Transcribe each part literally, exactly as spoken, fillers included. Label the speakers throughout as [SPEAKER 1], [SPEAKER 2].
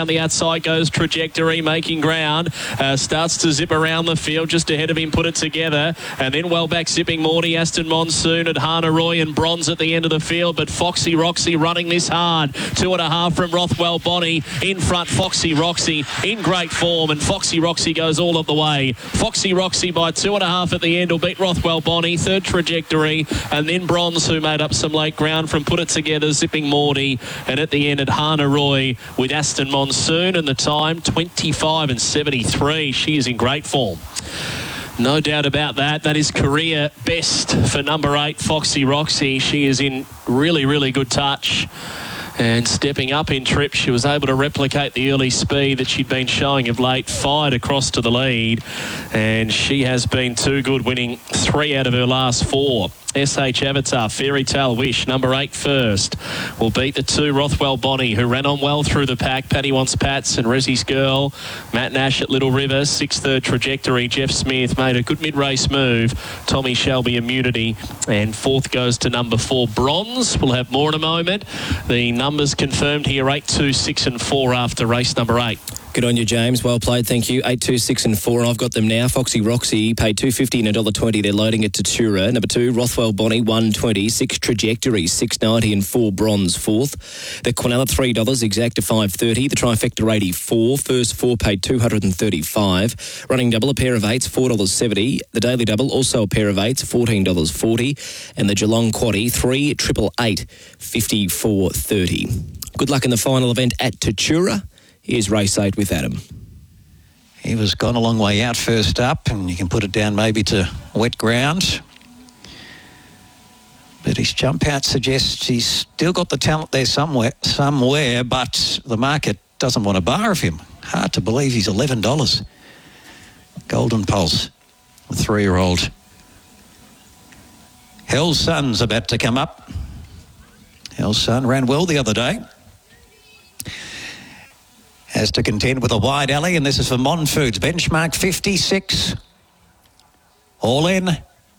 [SPEAKER 1] Around the outside goes Trajectory, making ground. Uh, starts to zip around the field. Just ahead of him, Put It Together. And then well back, Zipping Morty, Aston Monsoon at Hana Roy and Bronze at the end of the field. But Foxy Roxy running this hard. Two and a half from Rothwell Bonnie. In front, Foxy Roxy in great form. And Foxy Roxy goes all of the way. Foxy Roxy by two and a half at the end will beat Rothwell Bonnie. Third, Trajectory. And then Bronze, who made up some late ground from Put It Together, Zipping Morty. And at the end at Hana Roy with Aston Monsoon. And the time, twenty-five and seventy-three. She is in great form. No doubt about that. That is career best for number eight, Foxy Roxy. She is in really, really good touch. And stepping up in trip, she was able to replicate the early speed that she'd been showing of late, fired across to the lead. And she has been too good, winning three out of her last four. S H Avatar, Fairy Tale Wish, number eight first, will beat the two, Rothwell Bonnie, who ran on well through the pack. Paddy Wants Pats and Rezzy's Girl. Matt Nash at Little River. Sixth, third, Trajectory. Jeff Smith made a good mid-race move. Tommy Shelby, Immunity. And fourth goes to number four, Bronze. We'll have more in a moment. The numbers confirmed here, eight, two, six and four after race number eight.
[SPEAKER 2] Good on you, James. Well played. Thank you. Eight, two, six, and four. I've got them now. Foxy Roxy paid two fifty and a dollar twenty. They're loading it to Tura. Number two, Rothwell Bonnie, one twenty. Six, Trajectory, six ninety, and four, Bronze, fourth. The Quinella, three dollars. Exacta, five thirty. The Trifecta, eighty-four. First four paid two hundred thirty-five. Running double, a pair of eights, four dollars seventy. The Daily Double, also a pair of eights, fourteen dollars forty. And the Geelong Quaddie, three, triple eight, fifty-four thirty. Good luck in the final event at Tatura. Here's race eight with Adam.
[SPEAKER 3] He was gone a long way out first up, and you can put it down maybe to wet ground. But his jump out suggests he's still got the talent there somewhere, somewhere, but the market doesn't want a bar of him. Hard to believe he's eleven dollars. Golden Pulse, the three-year-old. Hell's Sun's about to come up. Hell's Sun ran well the other day. Has to contend with a wide alley, and this is for Mon Foods. Benchmark fifty-six. All in.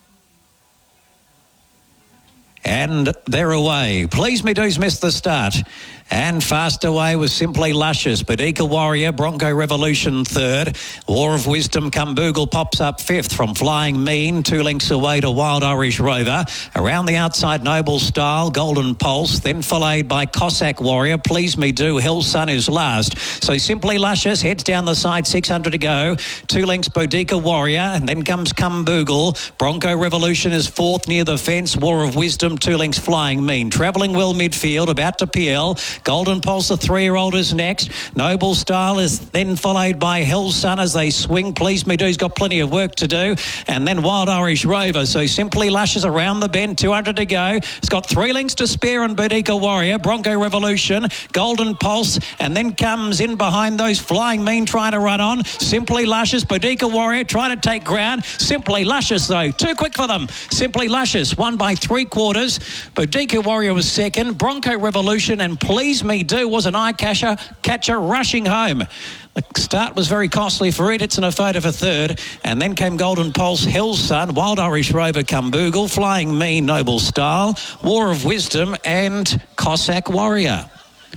[SPEAKER 3] And they're away. Please Me Do's missed the start. And fast away was Simply Luscious. Boudica Warrior, Bronco Revolution third. War of Wisdom, Cumboogle pops up fifth from Flying Mean. Two lengths away to Wild Irish Rover. Around the outside, Noble Style, Golden Pulse. Then followed by Cossack Warrior. Please Me Do, Hell's Sun is last. So Simply Luscious heads down the side, six hundred to go. Two lengths, Boudica Warrior. And then comes Cumboogle. Bronco Revolution is fourth near the fence. War of Wisdom, two lengths, Flying Mean. Travelling well midfield, about to P L. Golden Pulse, the three-year-old, is next. Noble Style is then followed by Hell's Sun as they swing. Please Me Do's got plenty of work to do. And then Wild Irish Rover. So Simply Luscious around the bend, two hundred to go. It's got three lengths to spare on Boudica Warrior, Bronco Revolution, Golden Pulse, and then comes in behind those Flying Mean trying to run on. Simply Luscious, Boudica Warrior trying to take ground. Simply Luscious, though, too quick for them. Simply Luscious won by three quarters. Boudica Warrior was second. Bronco Revolution and Please Me Do was an eye catcher, catcher rushing home. The start was very costly for it. It's in a photo for third. And then came Golden Pulse, Hell's Sun, Wild Irish Rover, Cumboogle, Flying Mean, Noble Style, War of Wisdom, and Cossack Warrior.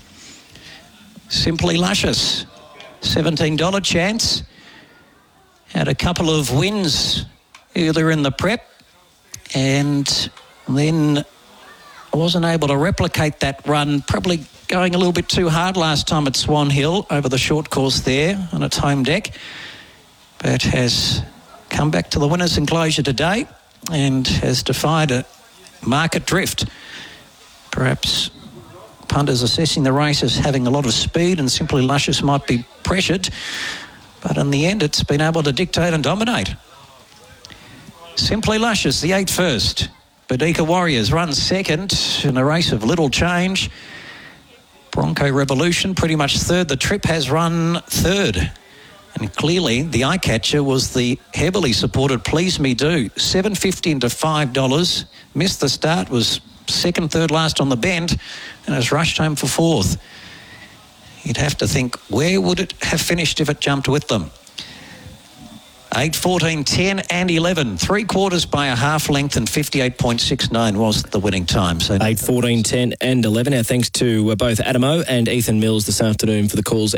[SPEAKER 3] Simply Luscious, seventeen dollars chance. Had a couple of wins earlier in the prep. And then I wasn't able to replicate that run, probably going a little bit too hard last time at Swan Hill over the short course there on its home deck, but has come back to the winner's enclosure today and has defied a market drift. Perhaps punters assessing the race as having a lot of speed and Simply Luscious might be pressured, but in the end it's been able to dictate and dominate. Simply Luscious, the eight first. Boudica Warriors runs second in a race of little change. Bronco Revolution pretty much third. The Trip has run third. And clearly the eye catcher was the heavily supported Please Me Do. seven fifty into five dollars. Missed the start, was second, third last on the bend and has rushed home for fourth. You'd have to think, where would it have finished if it jumped with them? eight, fourteen, ten and eleven. Three quarters by a half length and fifty-eight point six nine was the winning time. So
[SPEAKER 2] eight, fourteen, ten and eleven. Our thanks to both Adamo and Ethan Mills this afternoon for the calls.